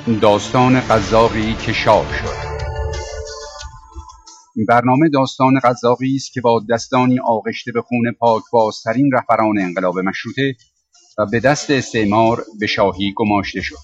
داستان قزاقی که شاه شد. این برنامه داستان قزاقی است که با دستانی آغشته به خون پاکبازترین رهبران انقلاب مشروطه و به دست استعمار به شاهی گماشته شد.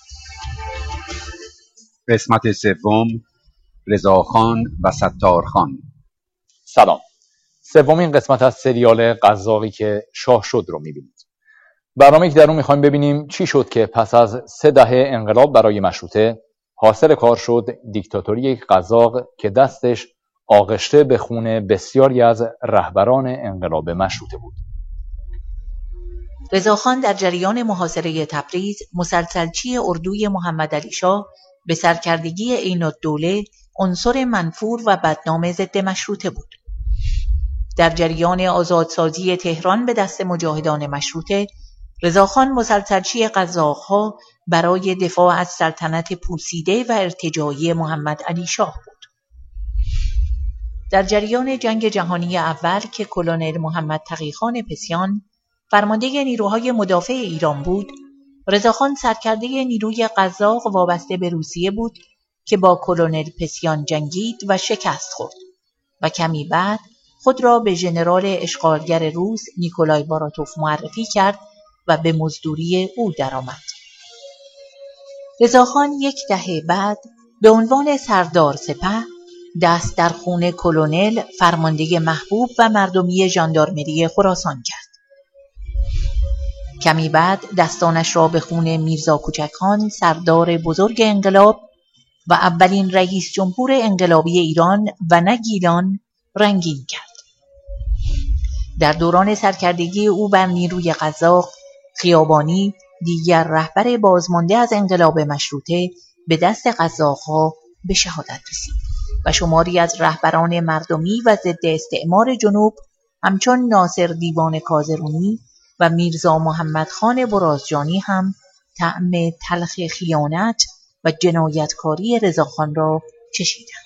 قسمت سوم، رضاخان و ستارخان. سلام. سومین قسمت از سریال قزاقی که شاه شد رو می‌بینید. برنامه‌ای که در اون می‌خوایم ببینیم چی شد که پس از 3 دهه انقلاب برای مشروطه حاصل کار شد دیکتاتوری یک قزاق که دستش آغشته به خون بسیاری از رهبران انقلاب مشروطه بود. رضاخان در جریان محاصره تبریز مسلسلچی اردوی محمدعلی شاه به سرکردگی عین‌الدوله عنصر منفور و بدنام ضد مشروطه بود. در جریان آزادسازی تهران به دست مجاهدان مشروطه، رضاخان مسلسلچی قزاق‌ها برای دفاع از سلطنت پوسیده و ارتجاعی محمدعلی شاه بود. در جریان جنگ جهانی اول که کلونل محمد تقی‌خان پسیان فرمانده نیروهای مدافع ایران بود، رضاخان سرکرده نیروی قزاق وابسته به روسیه بود که با کلونل پسیان جنگید و شکست خورد و کمی بعد خود را به ژنرال اشغالگر روس نیکولای باراتوف معرفی کرد و به مزدوری او درآمد. رضاخان 1 دهه بعد به عنوان سردار سپه دست در خون کلونل فرمانده محبوب و مردمی ژاندارمری خراسان کرد. کمی بعد دستانش را به خون میرزا کوچکخان سردار بزرگ انقلاب و اولین رئیس جمهور انقلابی ایران و نه گیلان رنگین کرد. در دوران سرکردگی او بر نیروی قزاق، خیابانی دیگر رهبر بازمانده از انقلاب مشروطه به دست قزاق‌ها به شهادت رسید و شماری از رهبران مردمی و ضد استعمار جنوب همچون ناصر دیوان کازرونی و میرزا محمد خان برازجانی هم طعم تلخ خیانت و جنایتکاری رضاخان را چشیدند.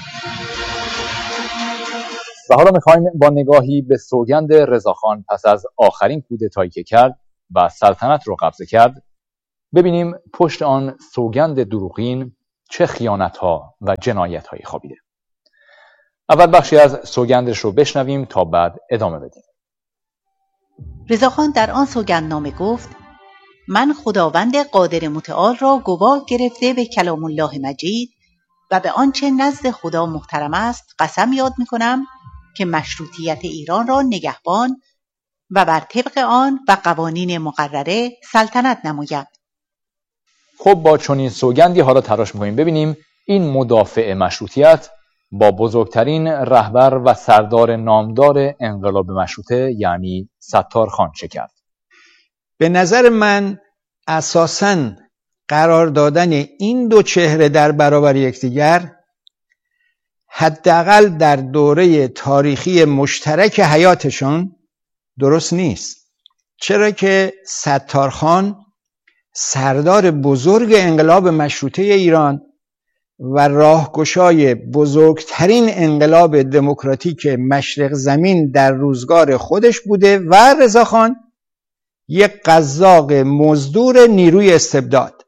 و حالا می‌خوایم با نگاهی به سوگند رضاخان پس از آخرین کودتایی که کرد و سلطنت رو قبضه کرد ببینیم پشت آن سوگند دروغین چه خیانت‌ها و جنایت‌هایی خوابیده. اول بخشی از سوگندش رو بشنویم تا بعد ادامه بدیم. رضاخان در آن سوگندنامه گفت: من خداوند قادر متعال را گواه گرفته به کلام الله مجید و به آنچه نزد خدا محترم است قسم یاد می‌کنم که مشروطیت ایران را نگهبان و بر طبق آن و قوانین مقرره سلطنت نمایم. خب با چنین سوگندی حالا تلاش می‌کنیم ببینیم این مدافع مشروطیت با بزرگترین رهبر و سردار نامدار انقلاب مشروطه یعنی ستارخان چه کرد. به نظر من اساساً قرار دادن این دو چهره در برابر یکدیگر حداقل در دوره تاریخی مشترک حیاتشون درست نیست. چرا که ستارخان سردار بزرگ انقلاب مشروطه ایران و راهگشای بزرگترین انقلاب دموکراتیک مشرق زمین در روزگار خودش بوده و رضاخان یک قزاق مزدور نیروی استبداد.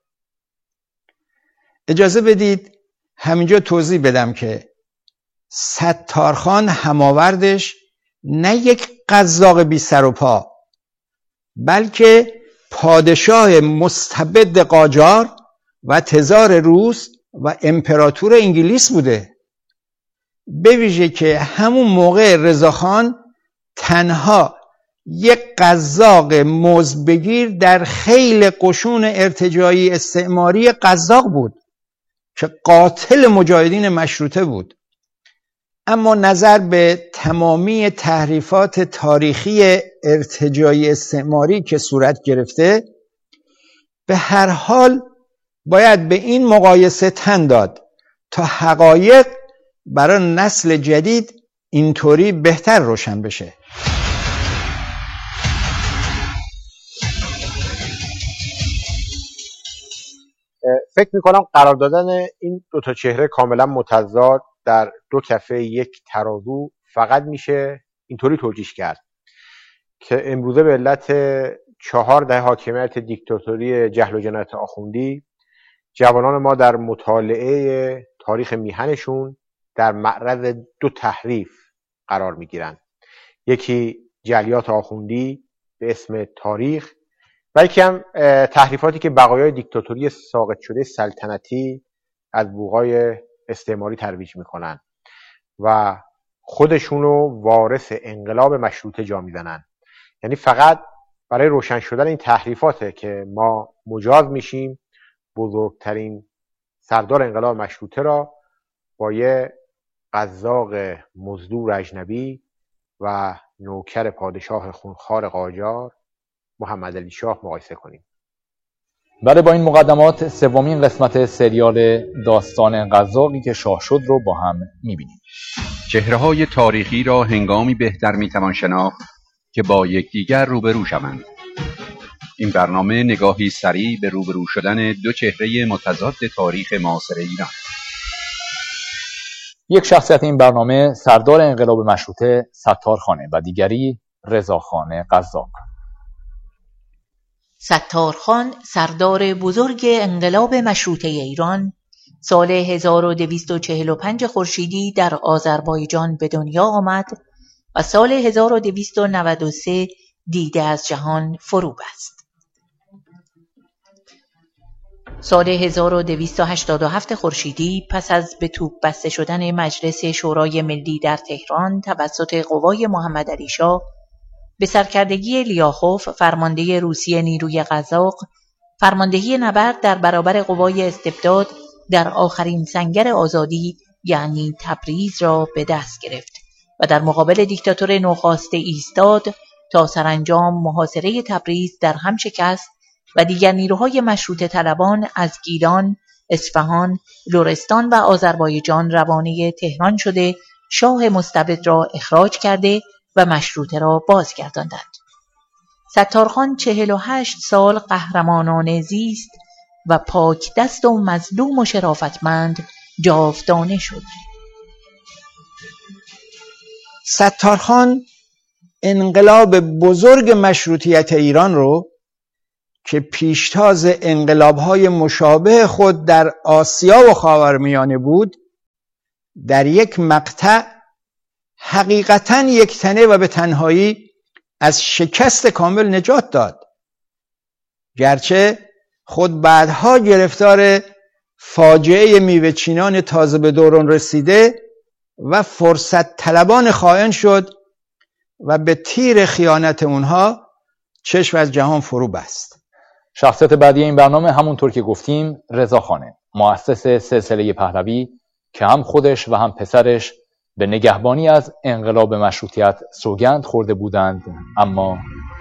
اجازه بدید همینجا توضیح بدم که ستارخان هماوردش نه یک قزاق بی سر و پا بلکه پادشاه مستبد قاجار و تزار روس و امپراتور انگلیس بوده. به ویژه که همون موقع رضاخان تنها یک قزاق مزدبگیر در خیل قشون ارتجاعی استعماری قزاق بود که قاتل مجاهدین مشروطه بود. اما نظر به تمامی تحریفات تاریخی ارتجاعی استعماری که صورت گرفته به هر حال باید به این مقایسه تن داد تا حقایق برای نسل جدید اینطوری بهتر روشن بشه. فکر میکنم قرار دادن این دو تا چهره کاملا متضاد در دو کفه یک ترازو فقط میشه اینطوری توجیه کرد که امروزه به علت 4 دهه حاکمیت دیکتاتوری جهل و جنایت آخوندی جوانان ما در مطالعه تاریخ میهنشون در معرض دو تحریف قرار میگیرن. یکی جلیات آخوندی به اسم تاریخ و یکی هم تحریفاتی که بقایای دیکتاتوری ساقط شده سلطنتی از بوقای استعماری ترویج میکنن و خودشونو وارث انقلاب مشروطه جا میزنن. یعنی فقط برای روشن شدن این تحریفاته که ما مجاز میشیم بزرگترین سردار انقلاب مشروطه را با یه قزاق مزدور اجنبی و نوکر پادشاه خونخوار قاجار محمد علی شاه مقایسه کنیم. بله، با این مقدمات سومین قسمت سریال داستان قزاقی که شاه شد رو با هم میبینیم. چهره‌های تاریخی را هنگامی بهتر میتوان شناخت که با یکدیگر روبرو شوند. این برنامه نگاهی سریع به روبرو شدن دو چهره متضاد تاریخ معاصر ایران. یک شخصیت این برنامه سردار انقلاب مشروطه ستارخانه و دیگری رضاخان قزاق. ستارخان سردار بزرگ انقلاب مشروطه ایران سال 1245 خورشیدی در آذربایجان به دنیا آمد و سال 1293 دیده از جهان فرو بست. سال 1287 خورشیدی پس از به توپ بسته شدن مجلس شورای ملی در تهران توسط قوای محمد علی شاه به سرکردگی لیاخوف فرمانده روسیه نیروی قزاق، فرماندهی نبرد در برابر قوای استبداد در آخرین سنگر آزادی یعنی تبریز را به دست گرفت و در مقابل دیکتاتور نوخاسته ایستاد تا سرانجام محاصره تبریز در هم شکست و دیگر نیروهای مشروطه طلبان از گیلان، اصفهان، لرستان و آذربایجان روانه تهران شده شاه مستبد را اخراج کرده و مشروطه را بازگرداندند. ستارخان 48 سال قهرمانانه زیست و پاک دست و مظلوم و شرافتمند جاودانه شد. ستارخان انقلاب بزرگ مشروطیت ایران رو که پیشتاز انقلاب‌های مشابه خود در آسیا و خاورمیانه بود در یک مقطع حقیقتاً یکتنه و به تنهایی از شکست کامل نجات داد، گرچه خود بعدها گرفتار فاجعه میوه چینان تازه به دوران رسیده و فرصت طلبان خائن شد و به تیر خیانت اونها چشم از جهان فرو بست. شخصیت بعدی این برنامه همونطور که گفتیم رضاخانه، مؤسس سلسله پهلوی که هم خودش و هم پسرش به نگهبانی از انقلاب مشروطیت سوگند خورده بودند. اما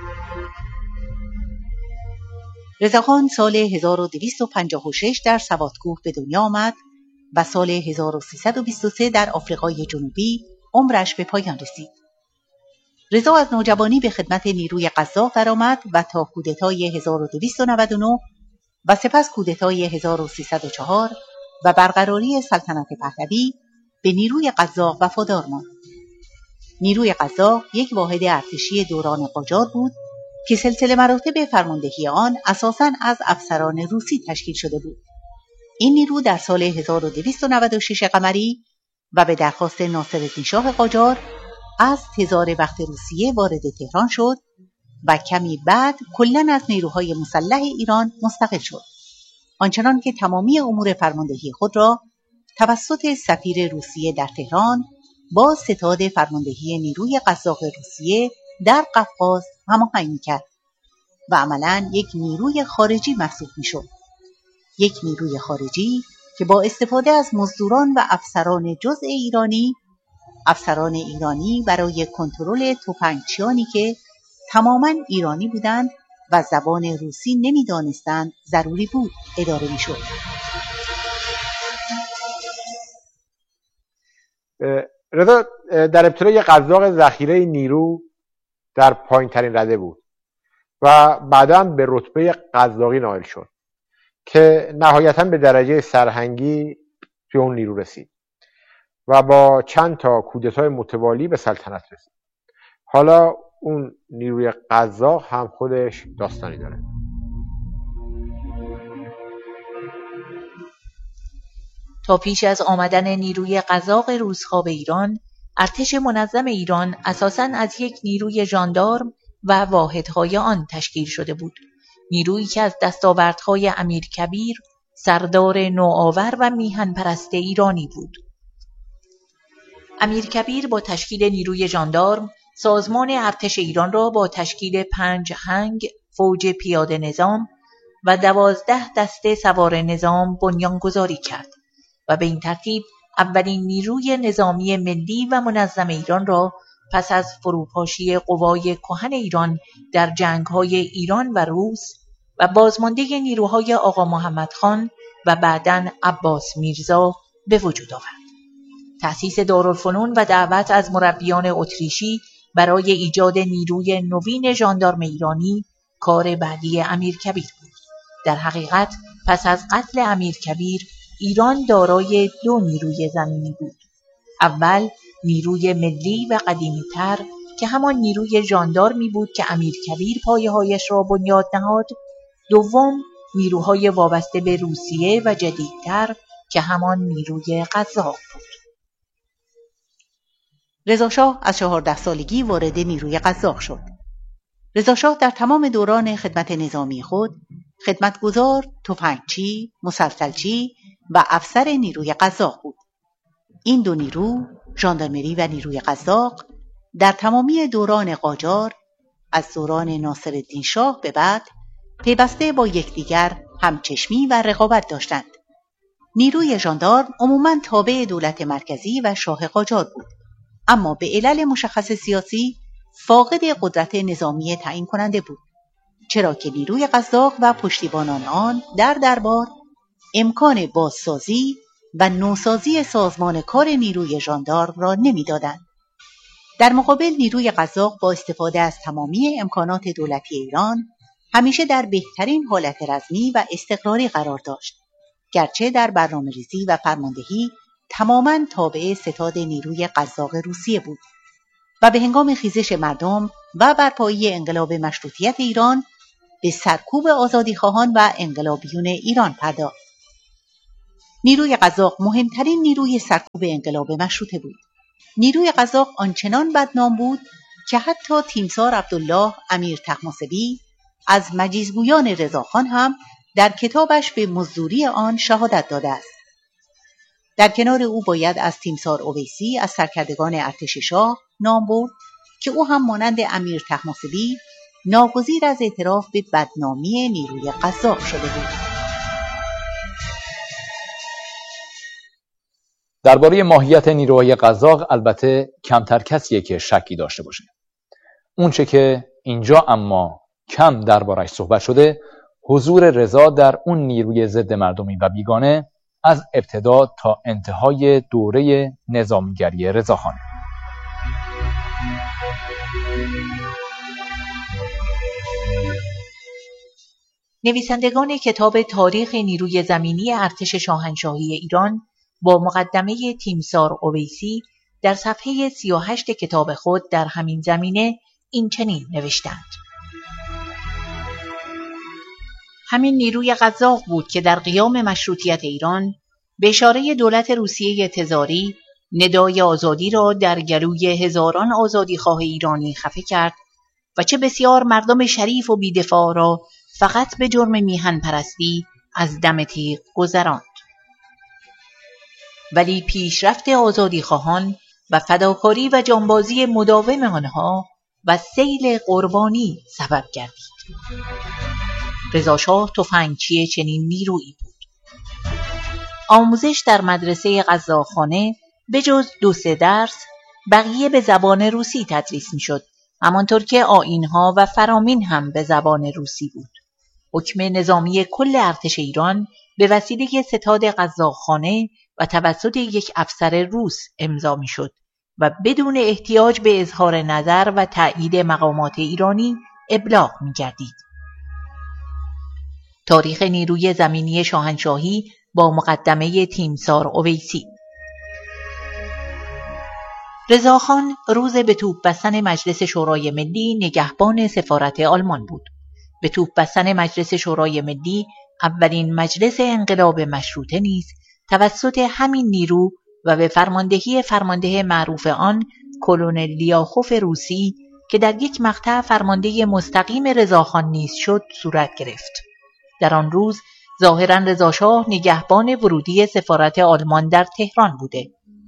رضاخان سال 1256 در سوادکوه به دنیا آمد و سال 1323 در آفریقای جنوبی عمرش به پایان رسید. رضا از نوجوانی به خدمت نیروی قزاق درآمد و تا کودتای 1299 و سپس کودتای 1304 و برقراری سلطنت پهلوی به نیروی قزاق وفادار ماند. نیروی قزاق یک واحد ارتشی دوران قاجار بود که سلسله مراتب فرماندهی آن اساساً از افسران روسی تشکیل شده بود. این نیرو در سال 1296 قمری و به درخواست ناصرالدین شاه قاجار از تزار وقت روسیه وارد تهران شد و کمی بعد کلاً از نیروهای مسلح ایران مستقل شد، آنچنان که تمامی امور فرماندهی خود را توسط سفیر روسیه در تهران با ستاد فرماندهی نیروی قزاق روسیه در قفقاز هماهنگ می‌کرد و عملاً یک نیروی خارجی محسوب می‌شد. یک نیروی خارجی که با استفاده از مزدوران و افسران ایرانی برای کنترل تفنگچیانی که تماماً ایرانی بودند و زبان روسی نمی‌دانستند ضروری بود اداره می‌شد. رضا در ابتدا یک قزاق ذخیره نیرو در پایین ترین رده بود و بعدا به رتبه قزاقی نائل شد که نهایتا به درجه سرهنگی توی اون نیرو رسید و با چند تا کودتای متوالی به سلطنت رسید. حالا اون نیروی قزاق هم خودش داستانی داره. تا پیش از آمدن نیروی قزاق روس‌ها به ایران، ارتش منظم ایران اساساً از یک نیروی ژاندارم و واحدهای آن تشکیل شده بود. نیرویی که از دستاوردهای امیرکبیر، سردار نوآور و میهن پرست ایرانی بود. امیرکبیر با تشکیل نیروی ژاندارم سازمان ارتش ایران را با تشکیل 5 هنگ فوج پیاده نظام و 12 دسته سوار نظام بنیانگذاری کرد و به این ترتیب اولین نیروی نظامی ملی و منظم ایران را پس از فروپاشی قوای کهن ایران در جنگ‌های ایران و روس و بازمانده نیروهای آقا محمد خان و بعداً عباس میرزا به وجود آورد. تأسیس دارالفنون و دعوت از مربیان اتریشی برای ایجاد نیروی نوین ژاندارم ایرانی کار بعدی امیرکبیر بود. در حقیقت پس از قتل امیرکبیر ایران دارای 2 نیروی زمینی بود. اول نیروی ملی و قدیمی‌تر که همان نیروی ژاندارمی بود که امیرکبیر پایه‌هایش را بنیاد نهاد. دوم نیروهای وابسته به روسیه و جدیدتر که همان نیروی قزاق بود. رضاشاه از 14 سالگی وارد نیروی قزاق شد. رضاشاه در تمام دوران خدمت نظامی خود خدمتگزار، تفنگچی، مسلسلچی و افسر نیروی قزاق بود. این 2 نیرو، ژاندارمری و نیروی قزاق، در تمامی دوران قاجار از دوران ناصرالدین شاه به بعد پیوسته با یکدیگر همچشمی و رقابت داشتند. نیروی ژاندارم عموماً تابع دولت مرکزی و شاه قاجار بود، اما به علل مشخص سیاسی فاقد قدرت نظامی تعیین کننده بود، چرا که نیروی قزاق و پشتیبانان آن در دربار امکان بازسازی و نوسازی سازمان کار نیروی ژاندارم را نمی‌دادند. در مقابل نیروی قزاق با استفاده از تمامی امکانات دولتی ایران همیشه در بهترین حالت رزمی و استقراری قرار داشت، گرچه در برنامه‌ریزی و فرماندهی تماماً تابع ستاد نیروی قزاق روسیه بود و به هنگام خیزش مردم و برپایی انقلاب مشروطیت ایران به سرکوب آزادیخواهان و انقلابیون ایران پرداخت. نیروی قزاق مهمترین نیروی سرکوب انقلاب مشروطه بود. نیروی قزاق آنچنان بدنام بود که حتی تیمسار عبدالله امیر طهماسبی از مجیزگویان رضاخان هم در کتابش به مزدوری آن شهادت داده است. در کنار او باید از تیمسار اویسی از سرکردگان ارتش شاه نام برد که او هم مانند امیر طهماسبی ناگزیر از اعتراف به بدنامی نیروی قزاق شده بود. درباره ماهیت نیروهای قزاق البته کمتر کسیه که شکی داشته باشه. اونچه که اینجا اما کم دربارش صحبت شده، حضور رضا در اون نیروی ضد مردمی و بیگانه از ابتدا تا انتهای دوره نظامیگری رضاخان. نویسندگان کتاب تاریخ نیروی زمینی ارتش شاهنشاهی ایران با مقدمه تیمسار اویسی در صفحه 38 کتاب خود در همین زمینه این چنین نوشتند: همین نیروی قزاق بود که در قیام مشروطیت ایران به اشاره دولت روسیه تزاری ندای آزادی را در گلوی هزاران آزادیخواه ایرانی خفه کرد و چه بسیار مردم شریف و بی‌دفاع را فقط به جرم میهن پرستی از دم تیغ گذراند. ولی پیشرفت آزادیخواهان و فداکاری و جانبازی مداوم آنها و سیل قربانی سبب گردید. رضاشاه تفنگچی چنین نیرویی بود. آموزش در مدرسه قزاقخانه به جز 2-3 درس بقیه به زبان روسی تدریس می شد، همانطور که آیین‌ها و فرامین هم به زبان روسی بود. حکم نظامی کل ارتش ایران به وسیله ستاد قزاقخانه و توسط یک افسر روس امضا می شد و بدون احتیاج به اظهار نظر و تأیید مقامات ایرانی ابلاغ می گردید. تاریخ نیروی زمینی شاهنشاهی با مقدمه تیمسار اویسی. رضاخان روز به توپ بستن مجلس شورای ملی نگهبان سفارت آلمان بود. به توپ بستن مجلس شورای ملی اولین مجلس انقلاب مشروطه نیز توسط همین نیرو و به فرماندهی فرمانده معروف آن کلونل لیاخوف روسی که در یک مقطع فرمانده مستقیم رضاخان نیز شد صورت گرفت. در آن روز ظاهراً رضاشاه نگهبان ورودی سفارت آلمان در تهران بوده.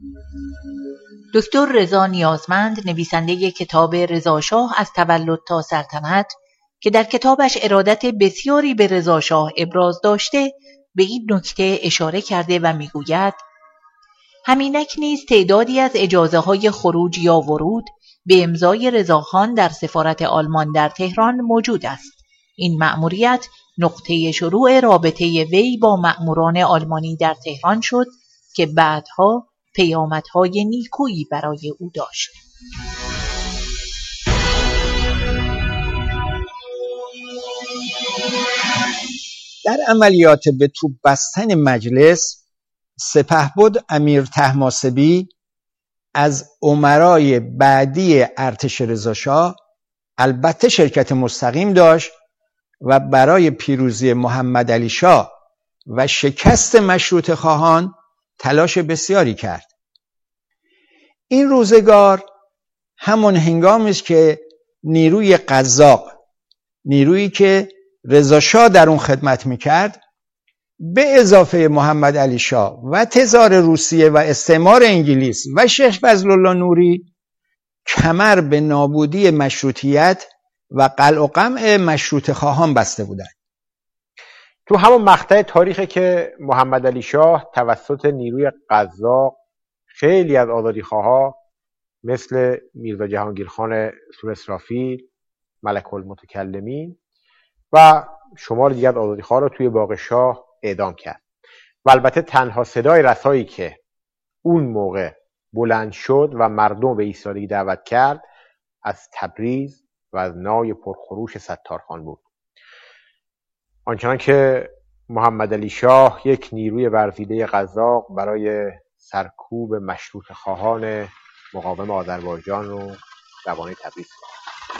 دکتر رضا نیازمند نویسنده کتاب رضاشاه از تولد تا سلطنت که در کتابش ارادت بسیاری به رضاشاه ابراز داشته به این نکته اشاره کرده و میگوید همینک نیز تعدادی از اجازه های خروج یا ورود به امضای رضاخان در سفارت آلمان در تهران موجود است. این مأموریت نقطه شروع رابطه وی با مأموران آلمانی در تهران شد که بعدها پیامدهای نیکویی برای او داشت. در عملیات به توپ بستن مجلس، سپهبد امیر طهماسبی از امرای بعدی ارتش رضاشاه البته شرکت مستقیم داشت و برای پیروزی محمد علی شاه و شکست مشروطه خواهان تلاش بسیاری کرد. این روزگار همان هنگامی است که نیروی قزاق، نیرویی که رضاشاه در اون خدمت میکرد، به اضافه محمد علی شاه و تزار روسیه و استعمار انگلیس و شیخ فضلالله نوری کمر به نابودی مشروطیت و قلع و قمع مشروطه خواهان بسته بودند. تو همون مقطع تاریخی که محمد علی شاه توسط نیروی قزاق خیلی از آزادیخواها مثل میرزا جهانگیرخان سواسرافیل، ملک المتکلمین و شمار دیگر آزادیخواه رو توی باغ شاه اعدام کرد. و البته تنها صدای رسایی که اون موقع بلند شد و مردم به ایستادگی دعوت کرد از تبریز و از نای پرخروش ستارخان بود. آنچنان که محمد علی شاه یک نیروی ورزیده قزاق برای سرکوب مشروطه خواهان مقاوم آذربایجان رو روانه تبریز کرد.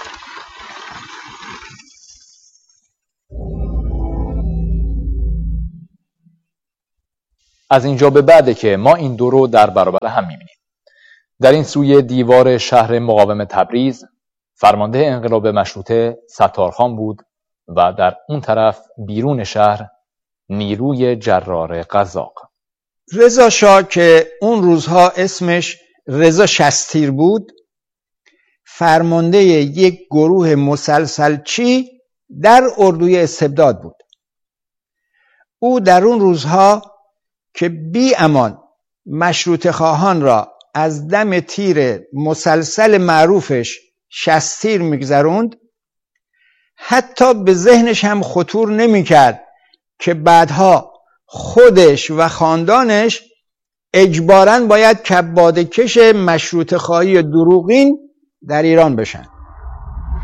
از اینجا به بعده که ما این دو رو در برابر هم می‌بینیم. در این سوی دیوار شهر مقاوم تبریز فرمانده انقلاب مشروطه ستارخان بود و در اون طرف بیرون شهر نیروی جرار قزاق. رضا شاه که اون روزها اسمش رضا شستیر بود، فرمانده یک گروه مسلسلچی در اردوی استبداد بود. او در اون روزها که بی امان مشروطه خواهان را از دم تیر مسلسل معروفش شستیر میگذروند، حتی به ذهنش هم خطور نمیکرد که بعدها خودش و خاندانش اجباراً باید کبادکش مشروطه خواهی دروغین در ایران بشن.